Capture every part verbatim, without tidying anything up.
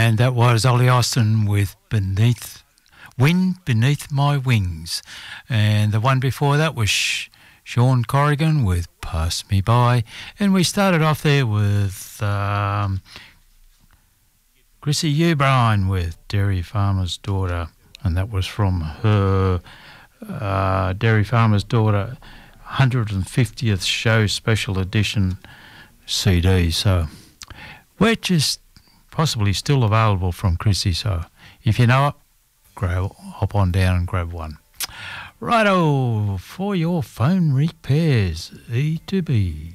And that was Ollie Austin with Beneath Wind Beneath My Wings. And the one before that was Sh- Sean Corrigan with Pass Me By. And we started off there with um, Chrissy Eubrine with Dairy Farmer's Daughter. And that was from her uh, Dairy Farmer's Daughter one hundred fiftieth show special edition C D. So, which is possibly still available from Chrissy. So, if you know it, grab, hop on down and grab one. Righto, for your phone repairs, E to B.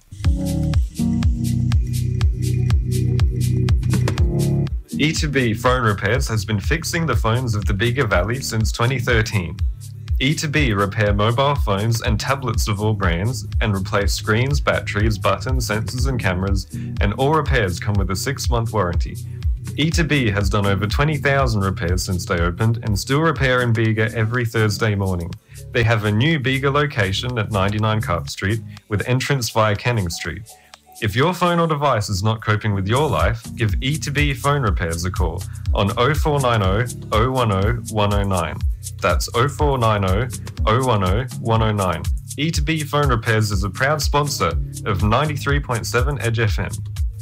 E to B Phone Repairs has been fixing the phones of the Bega Valley since twenty thirteen. E to B repair mobile phones and tablets of all brands and replace screens, batteries, buttons, sensors and cameras, and all repairs come with a six-month warranty. E to B has done over twenty thousand repairs since they opened and still repair in Bega every Thursday morning. They have a new Bega location at ninety-nine Carp Street with entrance via Canning Street. If your phone or device is not coping with your life, give E to B Phone Repairs a call on oh four nine oh, oh one oh, one oh nine. That's oh four nine oh, oh one oh, one oh nine. E to B Phone Repairs is a proud sponsor of ninety-three point seven Edge F M.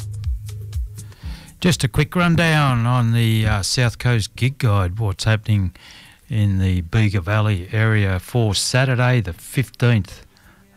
Just a quick rundown on the uh, South Coast Gig Guide, what's happening in the Bega Valley area for Saturday the fifteenth